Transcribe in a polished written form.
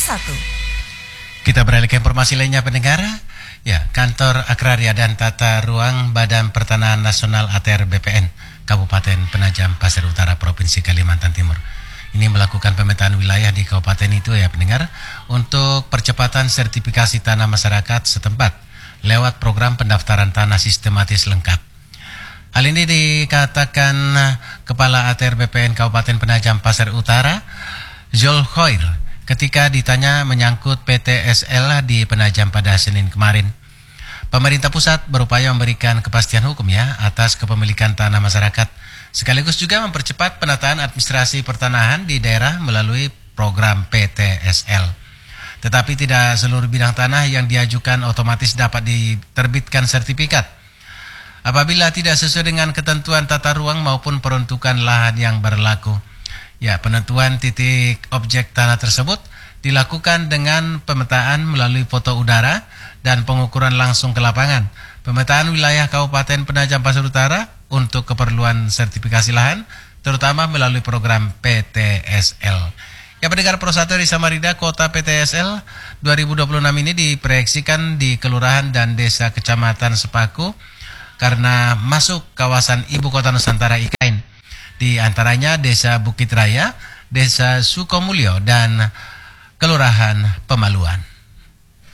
Kita beralih ke informasi lainnya pendengar. Ya, Kantor Agraria dan Tata Ruang Badan Pertanahan Nasional ATR BPN Kabupaten Penajam Pasir Utara Provinsi Kalimantan Timur ini melakukan pemetaan wilayah di kabupaten itu ya pendengar untuk percepatan sertifikasi tanah masyarakat setempat lewat program pendaftaran tanah sistematis lengkap. Hal ini dikatakan Kepala ATR BPN Kabupaten Penajam Pasir Utara, Zul Khoir, ketika ditanya menyangkut PTSL di Penajam pada Senin kemarin. Pemerintah pusat berupaya memberikan kepastian hukum ya atas kepemilikan tanah masyarakat, sekaligus juga mempercepat penataan administrasi pertanahan di daerah melalui program PTSL. Tetapi tidak seluruh bidang tanah yang diajukan otomatis dapat diterbitkan sertifikat apabila tidak sesuai dengan ketentuan tata ruang maupun peruntukan lahan yang berlaku. Ya, penentuan titik objek tanah tersebut dilakukan dengan pemetaan melalui foto udara dan pengukuran langsung ke lapangan. Pemetaan wilayah Kabupaten Penajam Pasir Utara untuk keperluan sertifikasi lahan, terutama melalui program PTSL. Ya, pendengar Pro 1 di Samarinda, kota PTSL 2026 ini diproyeksikan di kelurahan dan desa kecamatan Sepaku karena masuk kawasan Ibu Kota Nusantara IKN. Di antaranya Desa Bukit Raya, Desa Sukomulyo, dan Kelurahan Pemaluan.